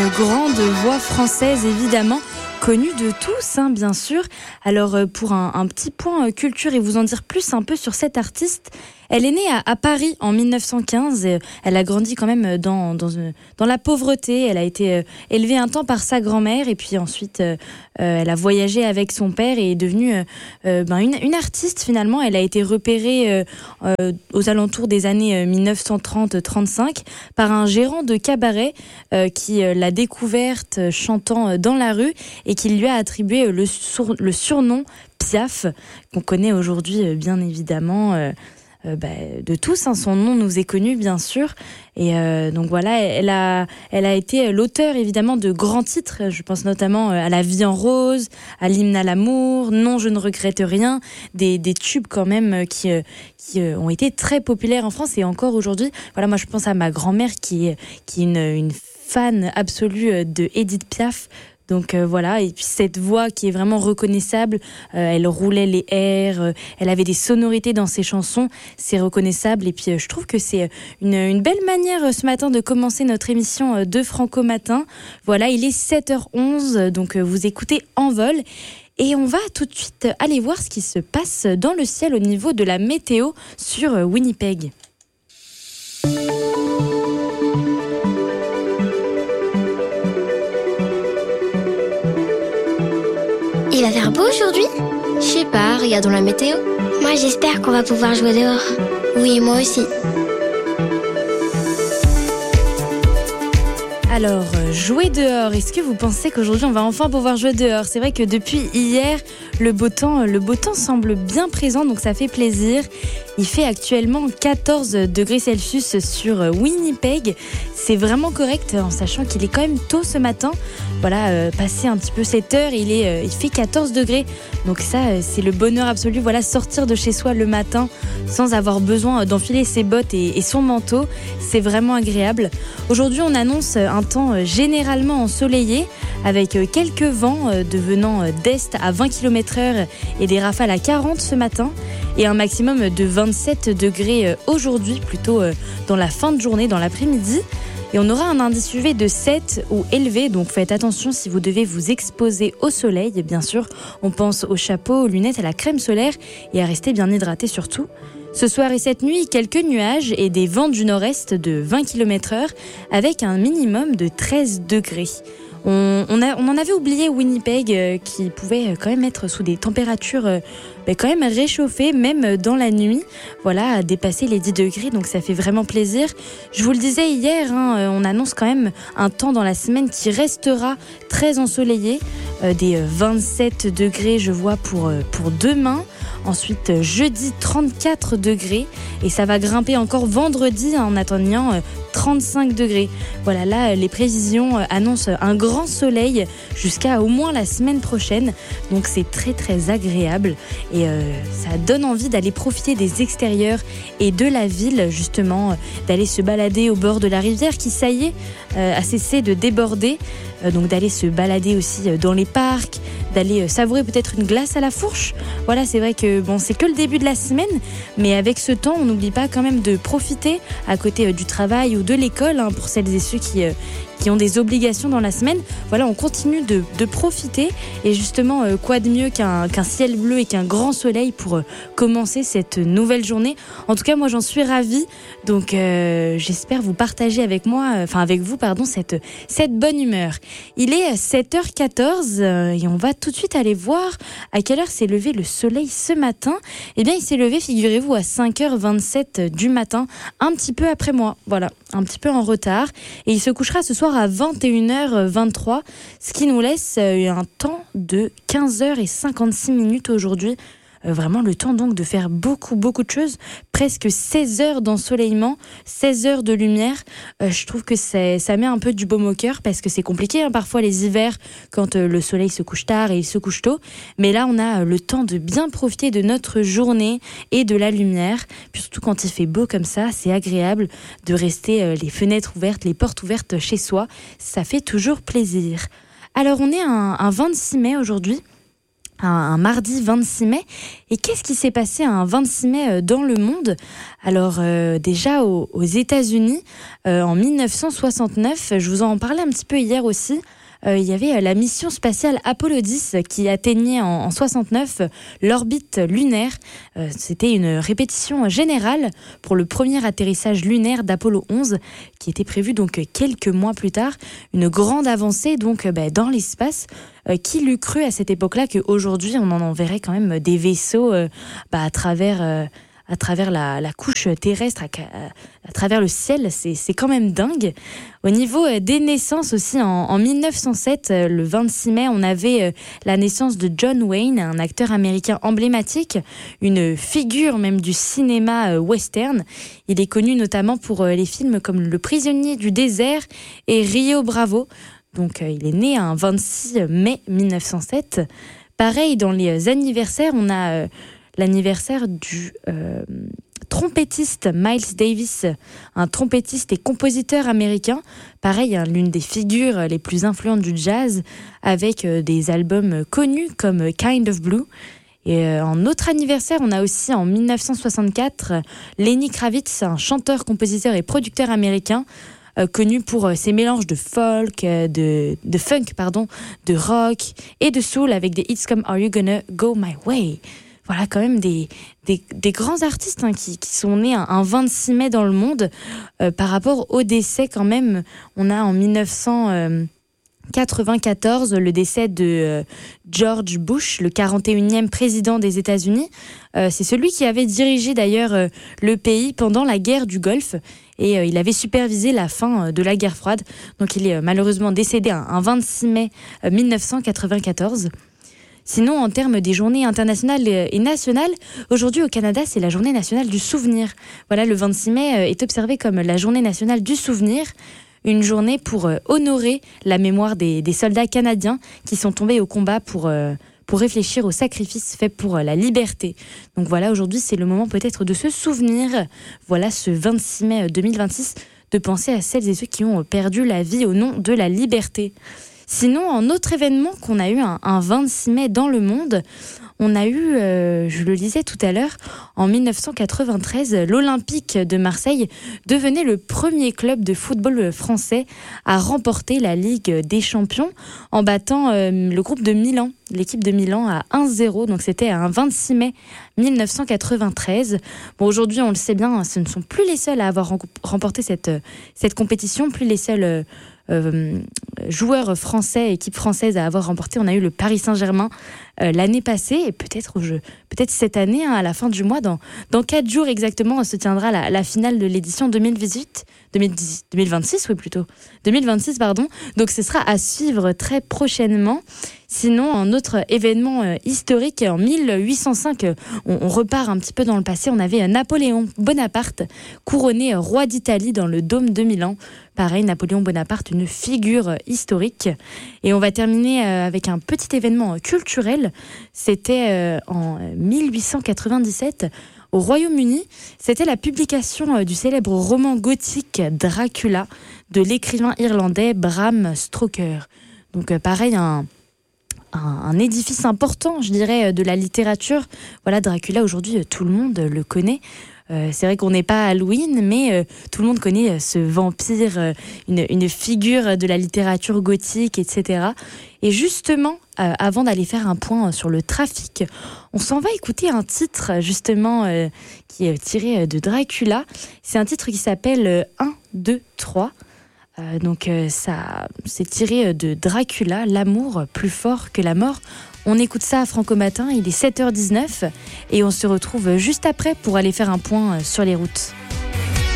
grande voix française, évidemment, connue de tous, bien sûr. Alors, pour un petit point culture et vous en dire plus un peu sur cette artiste, elle est née à Paris en 1915. Elle a grandi quand même dans la pauvreté. Elle a été élevée un temps par sa grand-mère et puis ensuite elle a voyagé avec son père et est devenue une artiste finalement. Elle a été repérée aux alentours des années 1930-35 par un gérant de cabaret qui l'a découverte chantant dans la rue et qui lui a attribué le surnom Piaf, qu'on connaît aujourd'hui bien évidemment de tous, son nom nous est connu bien sûr et donc voilà, elle a été l'auteur évidemment de grands titres. Je pense notamment à La vie en rose, à L'hymne à l'amour, Non je ne regrette rien, des tubes quand même qui ont été très populaires en France et encore aujourd'hui. Voilà, moi je pense à ma grand-mère qui est une fan absolue de Édith Piaf. Donc voilà, et puis cette voix qui est vraiment reconnaissable, elle roulait les airs, elle avait des sonorités dans ses chansons, c'est reconnaissable. Et puis je trouve que c'est une belle manière ce matin de commencer notre émission de Franco Matin. Voilà, il est 7h11, donc vous écoutez En Vol. Et on va tout de suite aller voir ce qui se passe dans le ciel au niveau de la météo sur Winnipeg. Il va faire beau aujourd'hui ? Je sais pas, regardons la météo. Moi j'espère qu'on va pouvoir jouer dehors. Oui, moi aussi. Alors, jouer dehors, est-ce que vous pensez qu'aujourd'hui on va enfin pouvoir jouer dehors ? C'est vrai que depuis hier, le beau temps semble bien présent, donc ça fait plaisir. Il fait actuellement 14 degrés Celsius sur Winnipeg. C'est vraiment correct en sachant qu'il est quand même tôt ce matin. Voilà, passé un petit peu 7 heures, il fait 14 degrés. Donc ça, c'est le bonheur absolu. Voilà, sortir de chez soi le matin sans avoir besoin d'enfiler ses bottes et son manteau. C'est vraiment agréable. Aujourd'hui, on annonce un temps généralement ensoleillé avec quelques vents devenant d'est à 20 km/h et des rafales à 40 ce matin. Et un maximum de 27 degrés aujourd'hui, plutôt dans la fin de journée, dans l'après-midi. Et on aura un indice UV de 7 ou élevé, donc faites attention si vous devez vous exposer au soleil. Et bien sûr, on pense au chapeau, aux lunettes, à la crème solaire et à rester bien hydraté surtout. Ce soir et cette nuit, quelques nuages et des vents du nord-est de 20 km/h avec un minimum de 13 degrés. On en avait oublié Winnipeg qui pouvait quand même être sous des températures quand même réchauffées, même dans la nuit. Voilà, à dépasser les 10 degrés, donc ça fait vraiment plaisir. Je vous le disais hier, on annonce quand même un temps dans la semaine qui restera très ensoleillé. Des 27 degrés, je vois, pour demain. Ensuite, jeudi, 34 degrés. Et ça va grimper encore vendredi en atteignant 35 degrés. Voilà, là, les prévisions annoncent un grand soleil jusqu'à au moins la semaine prochaine. Donc, c'est très, très agréable. Et ça donne envie d'aller profiter des extérieurs et de la ville, justement, d'aller se balader au bord de la rivière qui, ça y est, a cessé de déborder. Donc, d'aller se balader aussi dans les parcs, d'aller savourer peut-être une glace à la fourche. Voilà, c'est vrai que c'est que le début de la semaine, mais avec ce temps, on n'oublie pas quand même de profiter à côté du travail ou de l'école, pour celles et ceux qui ont des obligations dans la semaine. Voilà, on continue de profiter et justement, quoi de mieux qu'un ciel bleu et qu'un grand soleil pour commencer cette nouvelle journée. En tout cas, moi, j'en suis ravie. Donc, j'espère vous partager avec vous, cette bonne humeur. Il est 7h14 et on va tout de suite aller voir à quelle heure s'est levé le soleil ce matin. Eh bien, il s'est levé, figurez-vous, à 5h27 du matin, un petit peu après moi. Voilà, un petit peu en retard. Et il se couchera ce soir à 21h23, ce qui nous laisse un temps de 15h56 aujourd'hui. Vraiment le temps donc de faire beaucoup de choses, presque 16 heures d'ensoleillement, 16 heures de lumière. Je trouve que ça met un peu du baume au cœur parce que c'est compliqué parfois les hivers quand le soleil se couche tard et il se couche tôt, mais là on a le temps de bien profiter de notre journée et de la lumière, puis surtout quand il fait beau comme ça, c'est agréable de rester les fenêtres ouvertes, les portes ouvertes chez soi, ça fait toujours plaisir. Alors on est un 26 mai aujourd'hui. un mardi 26 mai. Et qu'est-ce qui s'est passé un 26 mai dans le monde ? Alors déjà aux États-Unis, en 1969, je vous en parlais un petit peu hier aussi, il y avait la mission spatiale Apollo 10 qui atteignait en 69 l'orbite lunaire. C'était une répétition générale pour le premier atterrissage lunaire d'Apollo 11 qui était prévu donc quelques mois plus tard. Une grande avancée donc dans l'espace. Qui l'eût cru à cette époque-là qu'aujourd'hui on en enverrait quand même des vaisseaux à travers la couche terrestre, à travers le ciel, c'est quand même dingue. Au niveau des naissances aussi, en 1907, le 26 mai, on avait la naissance de John Wayne, un acteur américain emblématique, une figure même du cinéma western. Il est connu notamment pour les films comme Le Prisonnier du désert et Rio Bravo. Donc il est né un 26 mai 1907. Pareil, dans les anniversaires, on a l'anniversaire du trompettiste Miles Davis, un trompettiste et compositeur américain. Pareil, l'une des figures les plus influentes du jazz, avec des albums connus comme Kind of Blue. Et en autre anniversaire, on a aussi en 1964 Lenny Kravitz, un chanteur, compositeur et producteur américain, connu pour ses mélanges de folk, de funk, de rock et de soul avec des hits comme Are You Gonna Go My Way? Voilà, quand même des grands artistes qui sont nés un 26 mai dans le monde. Par rapport au décès, quand même, on a en 1994 le décès de George Bush, le 41e président des États-Unis. C'est celui qui avait dirigé d'ailleurs le pays pendant la guerre du Golfe. Et il avait supervisé la fin de la guerre froide. Donc il est malheureusement décédé un 26 mai 1994. Sinon, en termes des journées internationales et nationales, aujourd'hui au Canada, c'est la journée nationale du souvenir. Voilà, le 26 mai est observé comme la journée nationale du souvenir, une journée pour honorer la mémoire des soldats canadiens qui sont tombés au combat pour réfléchir aux sacrifices faits pour la liberté. Donc voilà, aujourd'hui, c'est le moment peut-être de se souvenir, voilà, ce 26 mai 2026, de penser à celles et ceux qui ont perdu la vie au nom de la liberté. Sinon, un autre événement qu'on a eu un 26 mai dans le monde, on a eu, je le disais tout à l'heure, en 1993, l'Olympique de Marseille devenait le premier club de football français à remporter la Ligue des Champions en battant le groupe de Milan, l'équipe de Milan à 1-0. Donc c'était un 26 mai 1993. Bon, aujourd'hui, on le sait bien, ce ne sont plus les seuls à avoir remporté cette compétition, plus les seuls joueurs français, équipe française à avoir remporté. On a eu le Paris Saint-Germain l'année passée et peut-être cette année, à la fin du mois, dans 4 jours exactement, se tiendra la finale de l'édition 2026, pardon. Donc ce sera à suivre très prochainement. Sinon, un autre événement historique, en 1805, on repart un petit peu dans le passé, on avait Napoléon Bonaparte couronné roi d'Italie dans le dôme de Milan. Pareil, Napoléon Bonaparte, une figure historique. Et on va terminer avec un petit événement culturel. C'était en 1897, au Royaume-Uni. C'était la publication du célèbre roman gothique Dracula de l'écrivain irlandais Bram Stoker. Donc pareil, un édifice important, je dirais, de la littérature. Voilà, Dracula, aujourd'hui, tout le monde le connaît. C'est vrai qu'on n'est pas à Halloween, mais tout le monde connaît ce vampire, une figure de la littérature gothique, etc. Et justement, avant d'aller faire un point sur le trafic, on s'en va écouter un titre, justement, qui est tiré de Dracula. C'est un titre qui s'appelle 1, 2, 3. Donc ça, c'est tiré de Dracula, l'amour plus fort que la mort. On écoute ça à Franco Matin, il est 7h19 et on se retrouve juste après pour aller faire un point sur les routes.